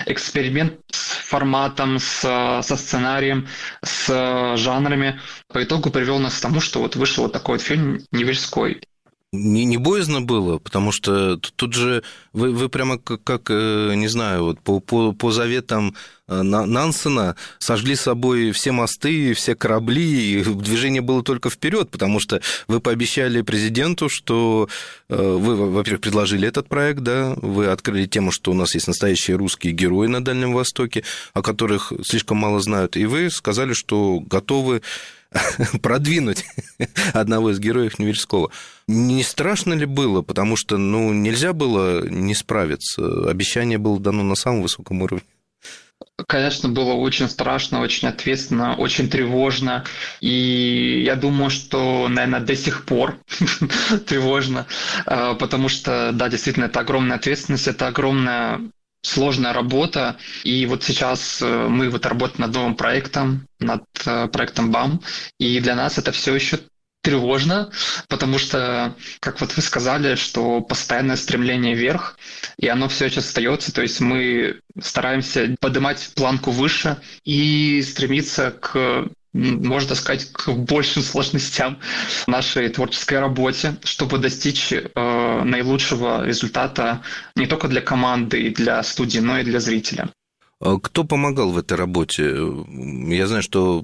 эксперимент с форматом, со сценарием, с жанрами. По итогу привел нас к тому, что вот вышел вот такой вот фильм «Невельской». Не боязно было, потому что тут же вы прямо как не знаю, вот по заветам Нансена сожгли с собой все мосты, все корабли, и движение было только вперед, потому что вы пообещали президенту, что вы, во-первых, предложили этот проект, да, вы открыли тему, что у нас есть настоящие русские герои на Дальнем Востоке, о которых слишком мало знают, и вы сказали, что готовы продвинуть одного из героев Невельского. Не страшно ли было? Потому что, нельзя было не справиться. Обещание было дано на самом высоком уровне. Конечно, было очень страшно, очень ответственно, очень тревожно. И я думаю, что, наверное, до сих пор тревожно, потому что, да, действительно, это огромная ответственность, это огромная сложная работа, и вот сейчас мы вот работаем над новым проектом, над проектом БАМ, и для нас это все еще тревожно, потому что, как вот вы сказали, что постоянное стремление вверх, и оно все еще остается, то есть мы стараемся поднимать планку выше и стремиться можно сказать, к большим сложностям в нашей творческой работе, чтобы достичь наилучшего результата не только для команды и для студии, но и для зрителя. Кто помогал в этой работе? Я знаю, что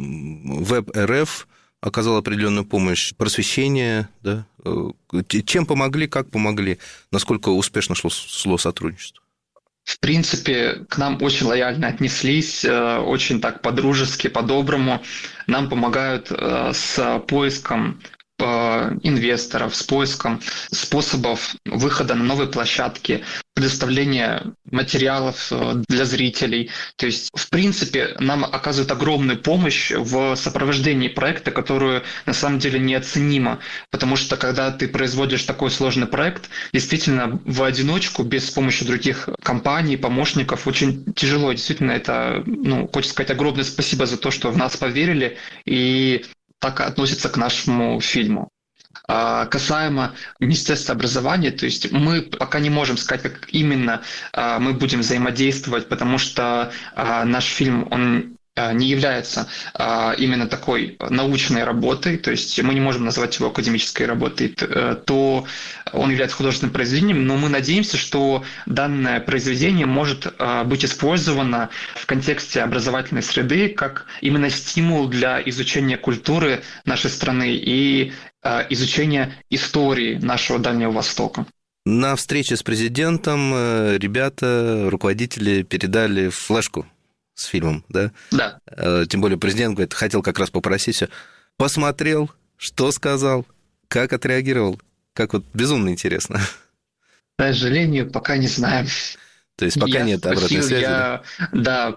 Веб.РФ оказал определенную помощь, просвещение, да? Чем помогли, как помогли, насколько успешно шло сотрудничество? В принципе, к нам очень лояльно отнеслись, очень так по-дружески, по-доброму. Нам помогают с поиском инвесторов, с поиском способов выхода на новые площадки, предоставления материалов для зрителей. То есть, в принципе, нам оказывают огромную помощь в сопровождении проекта, которую на самом деле неоценима. Потому что, когда ты производишь такой сложный проект, действительно, в одиночку, без помощи других компаний, помощников, очень тяжело. Действительно, это, хочется сказать огромное спасибо за то, что в нас поверили и так относятся к нашему фильму. Касаемо Министерства образования, то есть мы пока не можем сказать, как именно мы будем взаимодействовать, потому что наш фильм, он не является именно такой научной работой, то есть мы не можем назвать его академической работой, то он является художественным произведением, но мы надеемся, что данное произведение может быть использовано в контексте образовательной среды как именно стимул для изучения культуры нашей страны и изучения истории нашего Дальнего Востока. На встрече с президентом ребята, руководители передали флешку с фильмом, да? Да. Тем более президент, говорит, хотел как раз попросить все. Посмотрел, что сказал, как отреагировал. Как вот безумно интересно. К сожалению, пока не знаем. То есть пока нет обратной связи? Я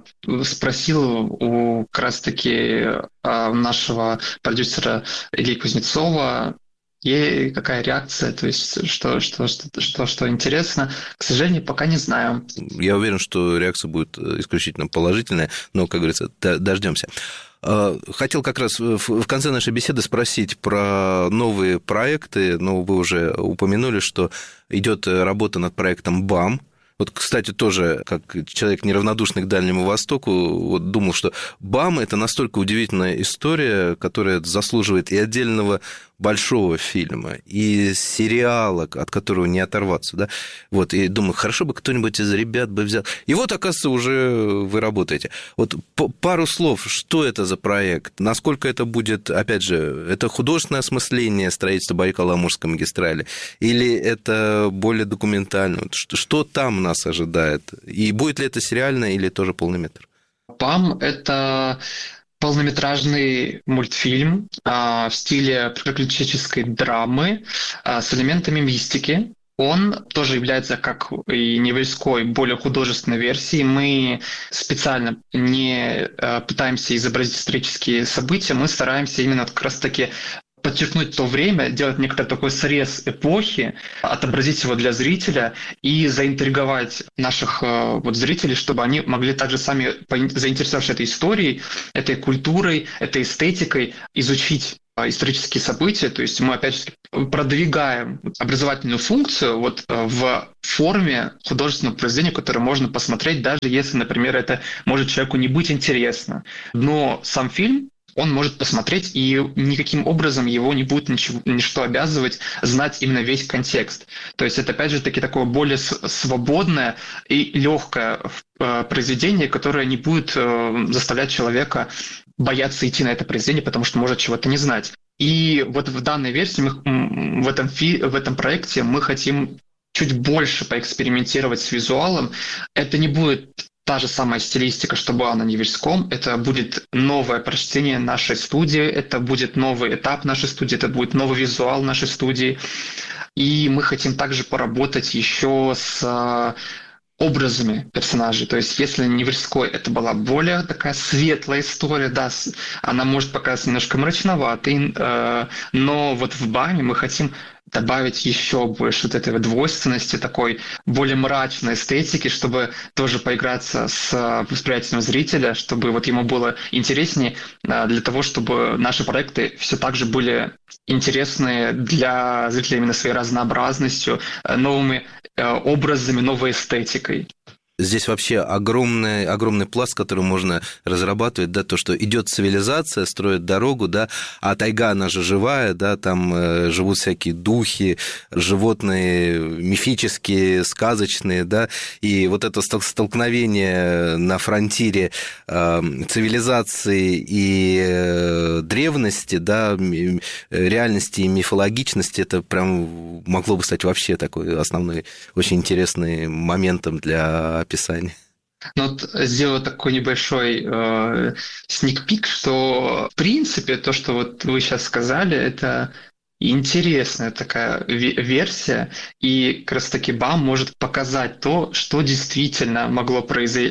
спросил как раз-таки нашего продюсера Ильи Кузнецова, и какая реакция, то есть что интересно. К сожалению, пока не знаю. Я уверен, что реакция будет исключительно положительная, но, как говорится, дождемся. Хотел как раз в конце нашей беседы спросить про новые проекты, но вы уже упомянули, что идет работа над проектом БАМ. Вот, кстати, тоже, как человек неравнодушный к Дальнему Востоку, вот думал, что БАМ – это настолько удивительная история, которая заслуживает и отдельного большого фильма, и сериала, от которого не оторваться, да, вот, и думаю, хорошо бы кто-нибудь из ребят бы взял, и вот, оказывается, уже вы работаете. Вот пару слов, что это за проект, насколько это будет, опять же, это художественное осмысление строительства Байкало-Амурской магистрали, или это более документально, что там нас ожидает, и будет ли это сериально, или тоже полный метр? БАМ – это полнометражный мультфильм в стиле приключенческой драмы с элементами мистики. Он тоже является, как и Невельской, более художественной версией. Мы специально не пытаемся изобразить исторические события, мы стараемся именно как раз-таки подчеркнуть то время, делать некоторый такой срез эпохи, отобразить его для зрителя и заинтриговать наших зрителей, чтобы они могли также сами, заинтересовавшись этой историей, этой культурой, этой эстетикой, изучить исторические события, то есть мы, опять же, продвигаем образовательную функцию вот в форме художественного произведения, которое можно посмотреть, даже если, например, это может человеку не быть интересно. Но сам фильм он может посмотреть, и никаким образом его не будет ничто обязывать знать именно весь контекст. То есть это, опять же, таки такое более свободное и легкое произведение, которое не будет заставлять человека бояться идти на это произведение, потому что может чего-то не знать. И вот в данной версии, в этом проекте мы хотим чуть больше поэкспериментировать с визуалом. Это не будет та же самая стилистика, что была на Невельском. Это будет новое прочтение нашей студии, это будет новый этап нашей студии, это будет новый визуал нашей студии. И мы хотим также поработать еще с образами персонажей. То есть если Невельской это была более такая светлая история, да, она может показаться немножко мрачноватой, но вот в БАМе мы хотим добавить еще больше вот этой двойственности, такой более мрачной эстетики, чтобы тоже поиграться с восприятием зрителя, чтобы вот ему было интереснее, для того, чтобы наши проекты все так же были интересны для зрителей именно своей разнообразностью, новыми образами, новой эстетикой. Здесь вообще огромный пласт, который можно разрабатывать, да, то, что идет цивилизация, строит дорогу, да, а тайга, она же живая, да, там живут всякие духи, животные мифические, сказочные, да, и вот это столкновение на фронтире цивилизации и древности, да, реальности и мифологичности, это прям могло бы стать вообще такой основной, очень интересным моментом для описание. Ну, вот сделаю такой небольшой сникпик, что в принципе то, что вот вы сейчас сказали, это интересная такая версия, и как раз таки БАМ может показать то, что действительно могло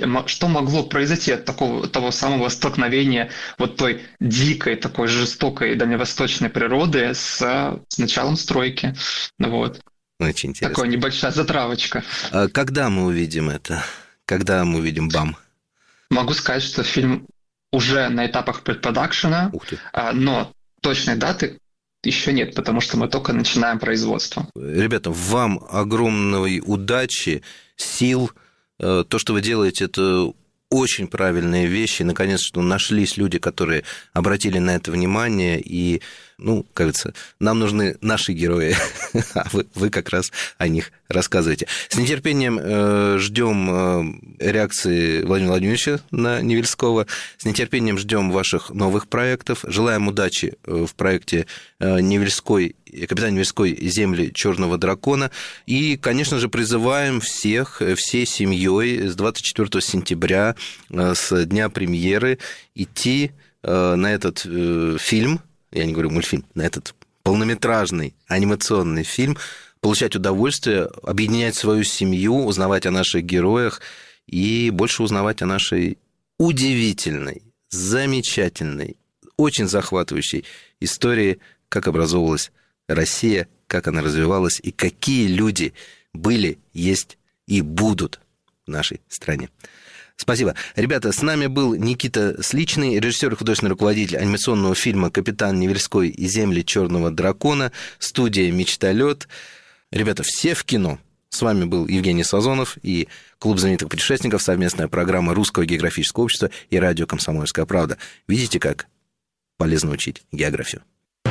произойти от того самого столкновения вот той дикой, такой жестокой дальневосточной природы с началом стройки. Вот. Очень интересно. Такая небольшая затравочка. Когда мы увидим это? Когда мы увидим БАМ? Могу сказать, что фильм уже на этапах предпродакшена, но точной даты еще нет, потому что мы только начинаем производство. Ребята, вам огромной удачи, сил. То, что вы делаете, это очень правильные вещи. Наконец, что нашлись люди, которые обратили на это внимание. И, ну, кажется, нам нужны наши герои, а вы как раз о них рассказываете. С нетерпением ждем реакции Владимира Владимировича на Невельского. С нетерпением ждем ваших новых проектов. Желаем удачи в проекте Невельской, «Капитан Невельской. Земли черного дракона». И, конечно же, призываем всей семьей с 24 сентября, с дня премьеры, идти на этот фильм, я не говорю мультфильм, на этот полнометражный анимационный фильм, получать удовольствие, объединять свою семью, узнавать о наших героях и больше узнавать о нашей удивительной, замечательной, очень захватывающей истории, как образовывалась Россия, как она развивалась и какие люди были, есть и будут в нашей стране. Спасибо. Ребята, с нами был Никита Сличный, режиссер и художественный руководитель анимационного фильма «Капитан Невельской и земли черного дракона», студия «Мечталет». Ребята, все в кино. С вами был Евгений Сазонов и Клуб знаменитых путешественников, совместная программа Русского географического общества и радио «Комсомольская правда». Видите, как полезно учить географию.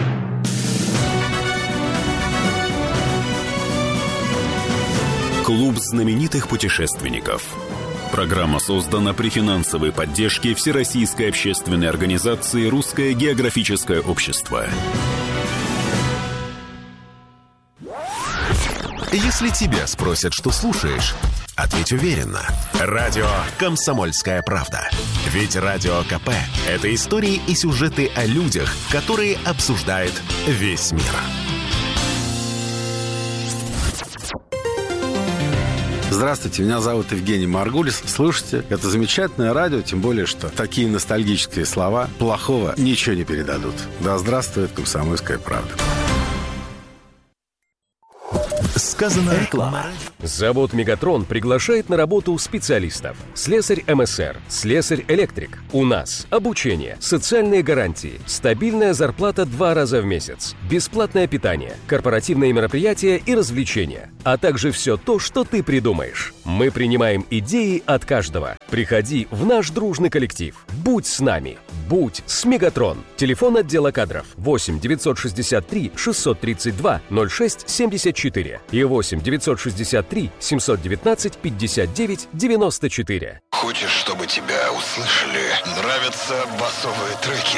Клуб знаменитых путешественников. Программа создана при финансовой поддержке Всероссийской общественной организации «Русское географическое общество». Если тебя спросят, что слушаешь, ответь уверенно. Радио «Комсомольская правда». Ведь Радио КП – это истории и сюжеты о людях, которые обсуждает весь мир. Здравствуйте, меня зовут Евгений Маргулис. Слушайте, это замечательное радио, тем более, что такие ностальгические слова плохого ничего не передадут. Да здравствует «Комсомольская правда». Сказано реклама. Завод «Мегатрон» приглашает на работу специалистов. Слесарь МСР, слесарь-электрик. У нас обучение, социальные гарантии, стабильная зарплата 2 раза в месяц, бесплатное питание, корпоративные мероприятия и развлечения, а также все то, что ты придумаешь. Мы принимаем идеи от каждого. Приходи в наш дружный коллектив. Будь с нами. Будь с «Мегатрон». Телефон отдела кадров 8 963 632 06 74 и 8 963 719 59 94. Хочешь, чтобы тебя услышали? Нравятся басовые треки?